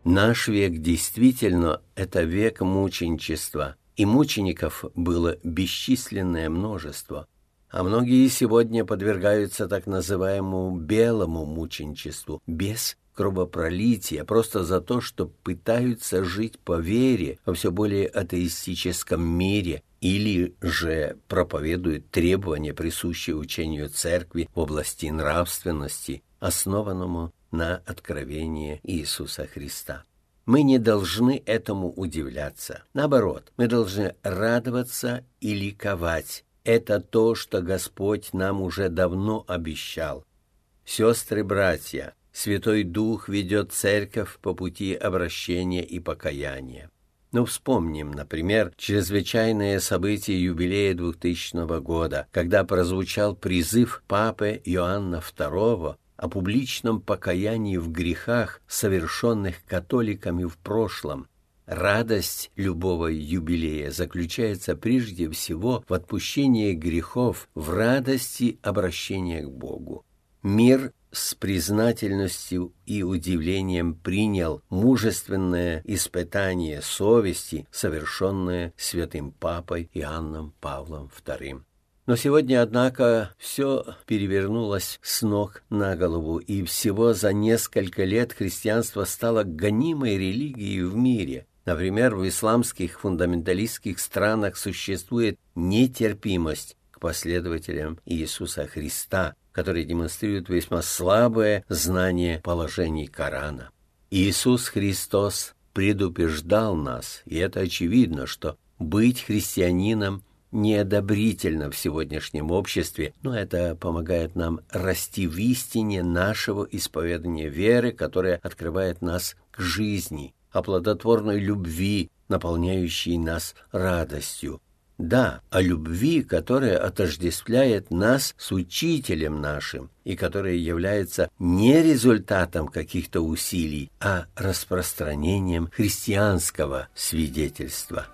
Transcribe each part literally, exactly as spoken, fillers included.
Наш век действительно – это век мученичества, и мучеников было бесчисленное множество. А многие сегодня подвергаются так называемому белому мученичеству, без кровопролития, просто за то, что пытаются жить по вере во все более атеистическом мире, или же проповедуют требования, присущие учению Церкви в области нравственности, основанному на откровении Иисуса Христа. Мы не должны этому удивляться. Наоборот, мы должны радоваться и ликовать. Это то, что Господь нам уже давно обещал. Сестры-братья, Святой Дух ведет Церковь по пути обращения и покаяния. Но вспомним, например, чрезвычайное событие юбилея двухтысячного года, когда прозвучал призыв Папы Иоанна второго о публичном покаянии в грехах, совершенных католиками в прошлом. Радость любого юбилея заключается прежде всего в отпущении грехов, в радости обращения к Богу. Мир с признательностью и удивлением принял мужественное испытание совести, совершенное святым Папой Иоанном Павлом вторым. Но сегодня, однако, все перевернулось с ног на голову, и всего за несколько лет христианство стало гонимой религией в мире. Например, в исламских фундаменталистских странах существует нетерпимость к последователям Иисуса Христа, которые демонстрируют весьма слабое знание положений Корана. Иисус Христос предупреждал нас, и это очевидно, что быть христианином неодобрительно в сегодняшнем обществе, но это помогает нам расти в истине нашего исповедания веры, которая открывает нас к жизни, о плодотворной любви, наполняющей нас радостью. Да, о любви, которая отождествляет нас с Учителем нашим и которая является не результатом каких-то усилий, а распространением христианского свидетельства.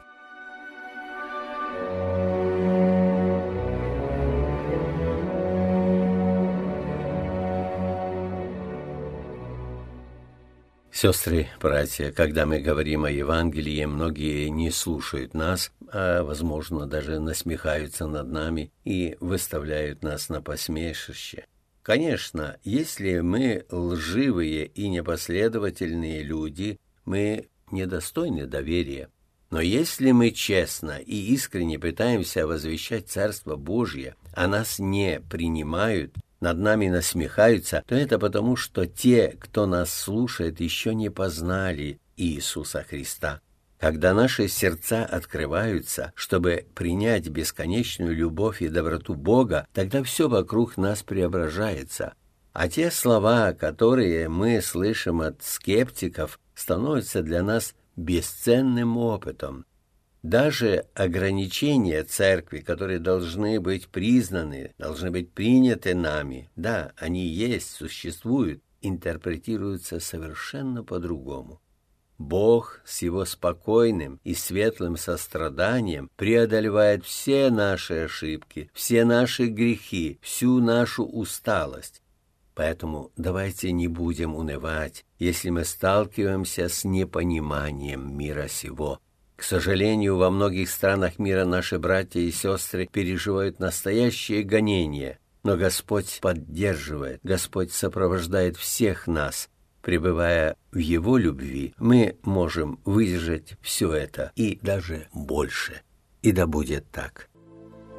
Сестры, братья, когда мы говорим о Евангелии, многие не слушают нас, а, возможно, даже насмехаются над нами и выставляют нас на посмешище. Конечно, если мы лживые и непоследовательные люди, мы недостойны доверия. Но если мы честно и искренне пытаемся возвещать Царство Божье, а нас не принимают, над нами насмехаются, то это потому, что те, кто нас слушает, еще не познали Иисуса Христа. Когда наши сердца открываются, чтобы принять бесконечную любовь и доброту Бога, тогда все вокруг нас преображается. А те слова, которые мы слышим от скептиков, становятся для нас бесценным опытом. Даже ограничения церкви, которые должны быть признаны, должны быть приняты нами, да, они есть, существуют, интерпретируются совершенно по-другому. Бог с его спокойным и светлым состраданием преодолевает все наши ошибки, все наши грехи, всю нашу усталость. Поэтому давайте не будем унывать, если мы сталкиваемся с непониманием мира сего. К сожалению, во многих странах мира наши братья и сестры переживают настоящее гонение, но Господь поддерживает, Господь сопровождает всех нас. Пребывая в Его любви, мы можем выдержать все это и даже больше. И да будет так.